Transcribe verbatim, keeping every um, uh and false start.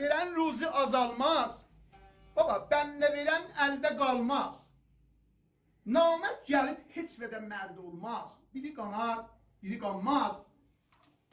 verən ruzi azalmaz. Baba, bəndə verən əldə qalmaz. Namət gəlib heç vədə mərd olmaz. Biri qanar, biri qanmaz.